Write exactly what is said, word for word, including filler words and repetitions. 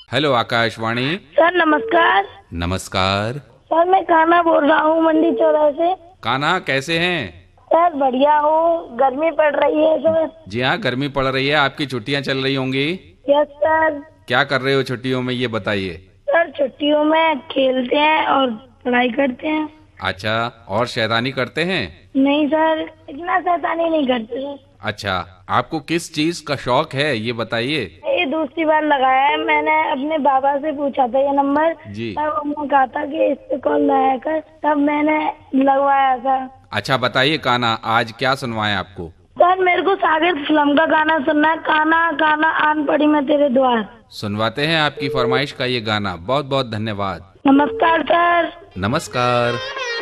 Hello Akashvani. Sir नमस्कार। नमस्कार। Sir मैं कान्हा बोल रहा हूँ मंडी चौराहे से। कान्हा कैसे हैं? सर बढ़िया हूँ, गर्मी पड़ रही है सर। जी हाँ, गर्मी पड़ रही है, आपकी छुट्टियां चल रही होंगी। Yes sir. क्या कर रहे हो छुट्टियों में, ये बताइए। सर छुट्टियों में खेलते हैं और पढ़ाई करते हैं। अच्छा, और शैतानी करते हैं? नहीं सर, इतना शैतानी नहीं करते सर। अच्छा, आपको किस चीज का शौक है, ये बताइए। ये दूसरी बार लगाया है, मैंने अपने बाबा से पूछा था ये नंबर, जी। तब उन्होंने कहा था कि इस पे कॉल लगाया कर, तब मैंने लगवाया था। अच्छा बताइए कान्हा, आज क्या सुनवाएं आपको? सर मेरे को सागर फिल्म का गाना सुनना है, कान्हा कान्हा आन पड़ी मैं तेरे द्वार। सुनवाते हैं आपकी फरमाइश का ये गाना। बहुत बहुत धन्यवाद। नमस्कार सर। नमस्कार।